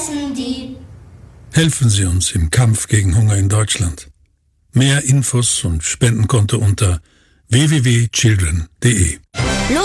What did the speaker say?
essen die. Helfen Sie uns im Kampf gegen Hunger in Deutschland. Mehr Infos und Spendenkonto unter www.children.de.